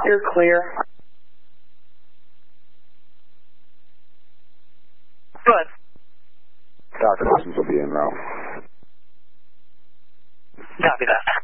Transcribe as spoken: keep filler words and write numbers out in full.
You're clear. Good. Doctor, this will be in route. Copy that.